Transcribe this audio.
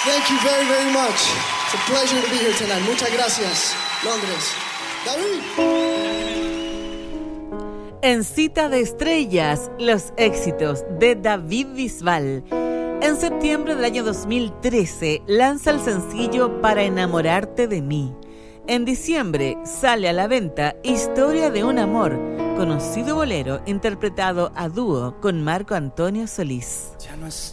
Thank you very, very much. It's a pleasure to be here tonight. Muchas gracias, Londres. David. En Cita de Estrellas, los éxitos de David Bisbal. En septiembre del año 2013 lanza el sencillo Para enamorarte de mí. En diciembre sale a la venta Historia de un amor, conocido bolero interpretado a dúo con Marco Antonio Solís. Ya no es